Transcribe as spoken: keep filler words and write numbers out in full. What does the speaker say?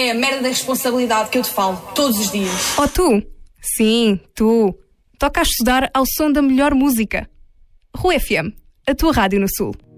é a merda da responsabilidade que eu te falo todos os dias. Oh, tu? Sim, tu. Toca a estudar ao som da melhor música. Rua F M, a tua rádio no Sul.